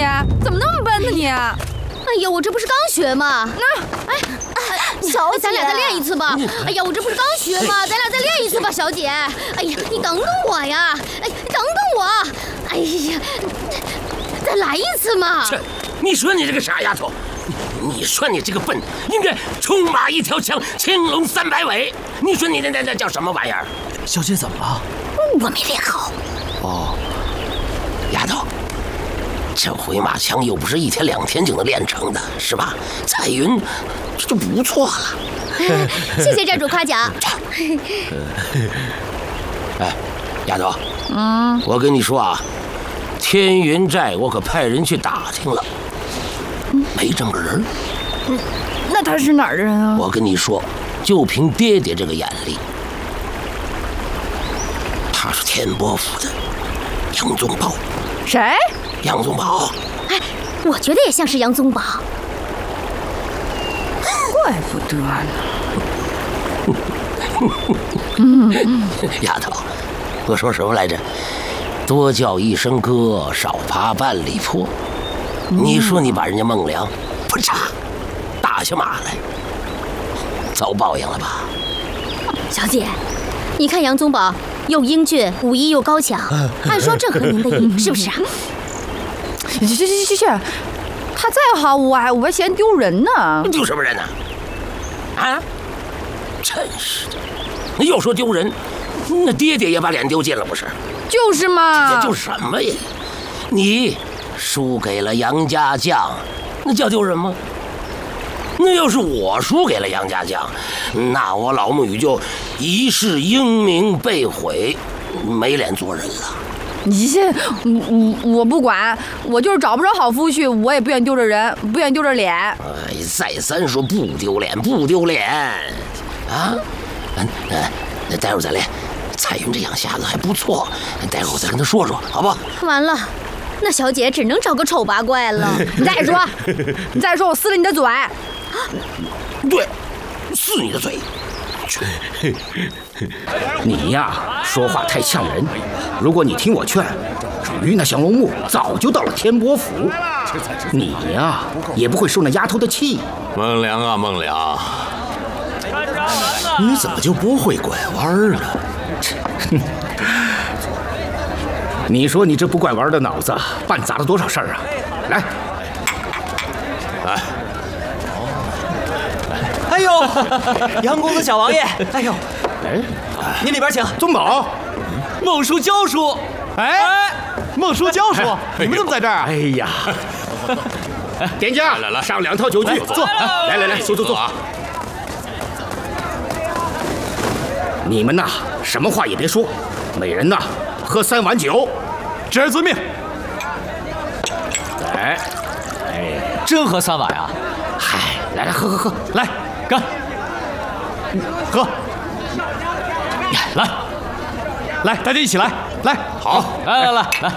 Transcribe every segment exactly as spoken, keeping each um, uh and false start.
怎么那么笨呢你？ 哎呀，我这不是刚学吗？ 那， 哎，小姐，咱俩再练一次吧。哎呀，我这不是刚学吗？咱俩再练一次吧，小姐。哎呀，你等等我呀！哎，等等我！哎呀，再来一次嘛！ 这，你说你这个傻丫头，你说你这个笨，应该出马一条枪，青龙三百尾。你说你那那那叫什么玩意儿？ 小姐怎么了？ 我没练好。 哦，丫头。这回马枪又不是一天两天就能练成的，是吧？彩云，这就不错了。 谢谢寨主夸奖。 哎，丫头，嗯，我跟你说啊，天云寨我可派人去打听了，没这么个人。 嗯，那他是哪儿人啊？ 我跟你说，就凭爹爹这个眼力，他是天波府的杨宗保。 谁？ 杨宗保。 哎，我觉得也像是杨宗保。 怪不得呢。 丫头，我说什么来着？多叫一声哥，少爬半里坡。你说你把人家孟良，扑嚓，打下马来，遭报应了吧？ 小姐，你看杨宗保又英俊，武艺又高强，按说正合您的意，是不是啊？ 去去去去去！他再好，我还我还嫌丢人呢。 丢什么人呢？啊！真是的，又说丢人，那爹爹也把脸丢尽了，不是？ 就是嘛。 这就是什么呀？你输给了杨家将，那叫丢人吗？那要是我输给了杨家将，那我老母语就一世英名被毁，没脸做人了。 你这，我我不管，我就是找不着好夫婿，我也不愿丢着人，不愿丢着脸。 哎，再三说不丢脸，不丢脸啊！嗯呃，待会儿再练。彩云这养瞎子还不错，待会儿我再跟他说说，好不好？ 完了，那小姐只能找个丑八怪了。 你再说，你再说，我撕了你的嘴。 对，撕你的嘴。 你呀，说话太呛人。如果你听我劝，至于那降龙木早就到了天波府，你呀也不会受那丫头的气。 孟良啊，孟良， 你怎么就不会拐弯呢？ 你说你这不拐弯的脑子，办砸了多少事儿啊？来， 来。 哎呦，杨公子、小王爷，哎呦， 哎， 您里边请。 宗保， 孟叔、焦叔， 哎，孟叔、焦叔，你们怎么在这儿？ 哎呀，店家， 来来， 上两套酒具，坐。来来来，坐坐坐。你们呐，什么话也别说，每人呐喝三碗酒。 侄儿遵命。 来，哎， 真喝三碗啊？ 嗨，来来，喝喝喝， 来。干，喝， 来， 来，大家一起来，来， 好， 来来来来。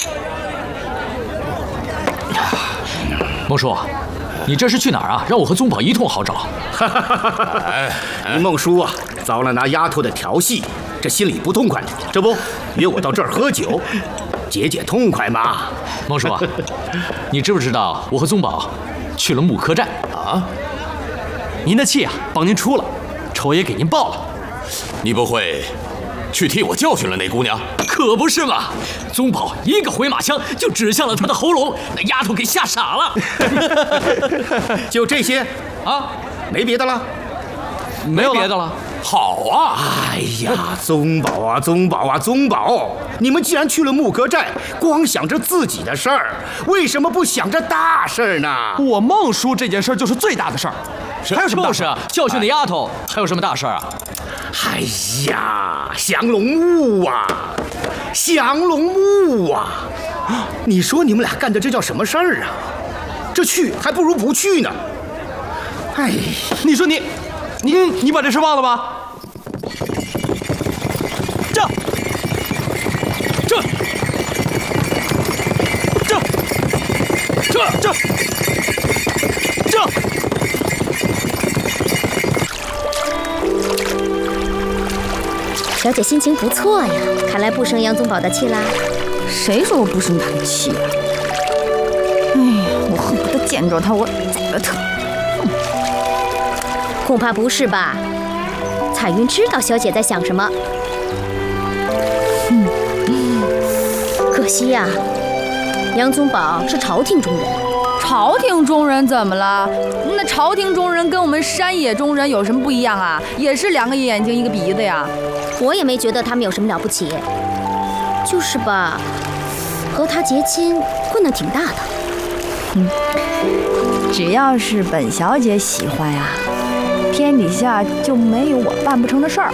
孟叔，你这是去哪儿啊？让我和宗保一通好找。 哎，你孟叔啊，遭了那丫头的调戏，这心里不痛快，这不约我到这儿喝酒，解解痛快嘛。 孟叔啊，你知不知道我和宗保去了木柯寨啊？您的气啊，帮您出了，仇也给您报了。 你不会去替我教训了那姑娘？ 可不是嘛！宗保一个回马枪就指向了她的喉咙，那丫头给吓傻了。 就这些啊？ 没别的了？ 没有别的了。 好啊！哎呀，宗保啊，宗保啊，宗保！你们既然去了木柯寨，光想着自己的事儿，为什么不想着大事呢？ 我孟叔这件事就是最大的事儿。还有什么大事啊？教训那丫头，还有什么大事啊？ 哎呀，降龙木啊，降龙木啊！你说你们俩干的这叫什么事儿啊？这去还不如不去呢。哎， 你说你，你你把这事忘了吧？这，这，这，这，这，这。 小姐心情不错呀，看来不生杨宗保的气啦。 谁说我不生他的气啊？ 我恨不得见着他，我宰了他。 恐怕不是吧？彩云知道小姐在想什么。嗯，可惜呀、啊，杨宗保是朝廷中人。 朝廷中人怎么了？那朝廷中人跟我们山野中人有什么不一样啊？也是两个眼睛一个鼻子呀。 我也没觉得他们有什么了不起，就是吧，和他结亲困难挺大的。 嗯，只要是本小姐喜欢呀，天底下就没有我办不成的事儿。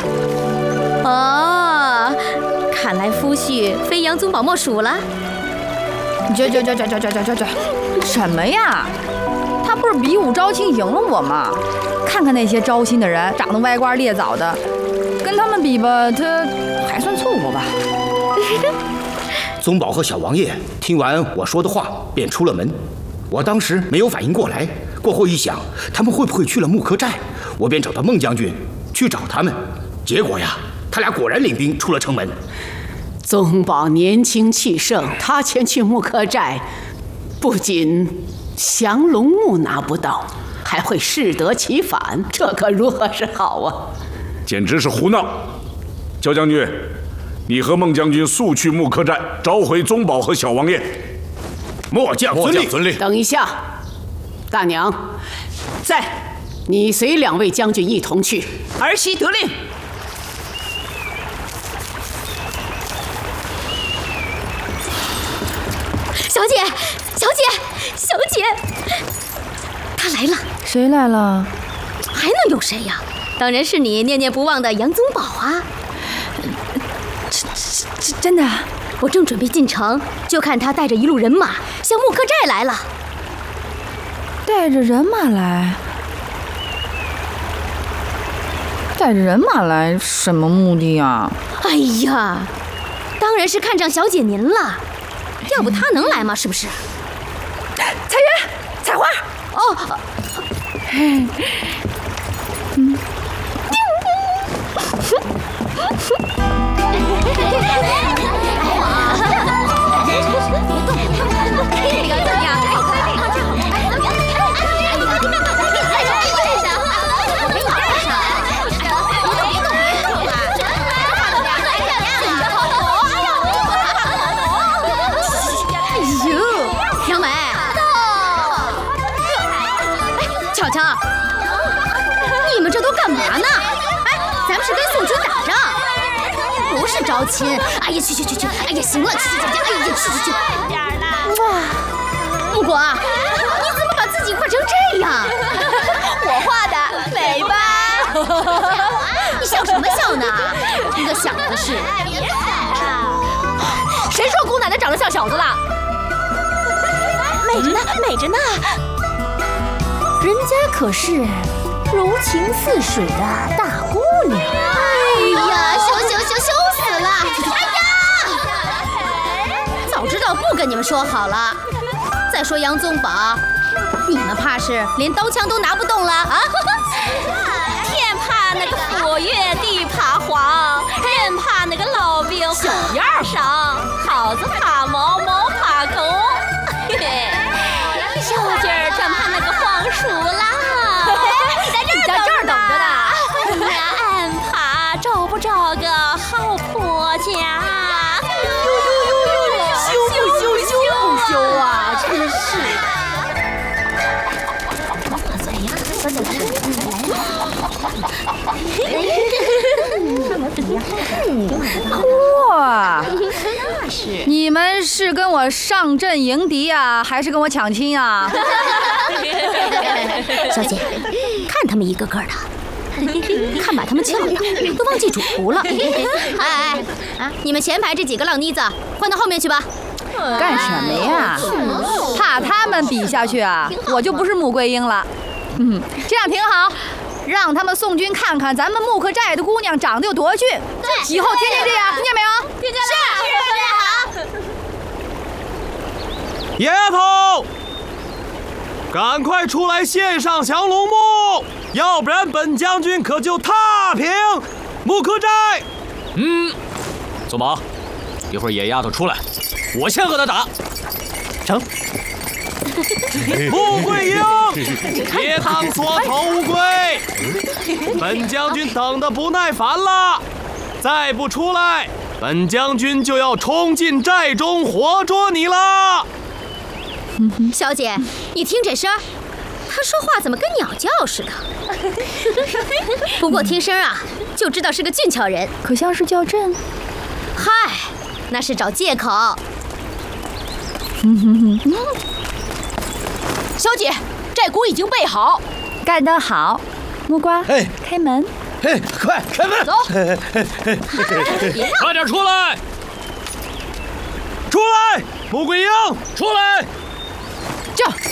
哦，看来夫婿非杨宗保莫属了。 这这这这这这这这这什么呀？他不是比武招亲赢了我吗？看看那些招亲的人，长得歪瓜裂枣的，跟他们比吧，他还算凑合吧。 宗保和小王爷听完我说的话，便出了门。我当时没有反应过来，过后一想，他们会不会去了木柯寨？我便找到孟将军去找他们。结果呀，他俩果然领兵出了城门。 宗保年轻气盛，他前去木柯寨，不仅降龙木拿不到，还会适得其反，这可如何是好啊？ 简直是胡闹！焦将军，你和孟将军速去木柯寨，召回宗保和小王爷。末将遵令。 遵令。 等一下，大娘，在，你随两位将军一同去。儿媳得令。 小姐，小姐，小姐，他来了。 谁来了？ 还能有谁呀？当然是你念念不忘的杨宗保啊！ 真真的？ 我正准备进城，就看他带着一路人马向木柯寨来了。 带着人马来？带着人马来，什么目的啊？ 哎呀，当然是看上小姐您了。要不他能来吗？是不是？ 彩云，采花。 哦。 嗯。 招亲，哎呀，去去去去，哎呀，行了，去去去，哎呀，去去去，哇，木果，你怎么把自己画成这样？ 我画的，美吧？ 你笑什么笑呢？一个小子是。 谁说姑奶奶长得像小子了？ 美着呢，美着呢。人家可是柔情似水的大姑娘。哎呀，羞羞羞羞！哎呀！早知道不跟你们说好了。再说杨宗保，你们怕是连刀枪都拿不动了啊！ 天怕那个火月，地怕黄，人怕那个老兵小样上，耗子怕毛，毛怕狗。小鸡儿专怕那个黄鼠狼。 你在这儿，在这儿等着呢。 俺怕找不着个好婆家。 羞不羞羞不羞啊！真是。哇！你们是跟我上阵迎敌啊，还是跟我抢亲啊？ 小姐，看他们一个个的，看把他们呛的，都忘记主仆了。哎哎啊！你们前排这几个浪妮子，换到后面去吧。 干什么呀？怕他们比下去啊，我就不是穆桂英了。嗯，这样挺好，让他们宋军看看咱们木柯寨的姑娘长得有多俊。对，以后天天这样，听见没有？ 听见了。是， 野丫头，赶快出来献上降龙木，要不然本将军可就踏平木柯寨。 嗯，宗保，一会儿野丫头出来，我先和她打。 成。 穆桂英，别当缩头乌龟！本将军等得不耐烦了，再不出来，本将军就要冲进寨中活捉你了。 小姐，你听这声儿，他说话怎么跟鸟叫似的？不过听声啊，就知道是个俊俏人， 可像是叫朕。 嗨，那是找借口。 小姐，寨鼓已经备好， 干得好，木瓜， 哎， 开门。 哎，快开门！ 走， 快点出来！ 出来，穆桂英， 出来！ 这。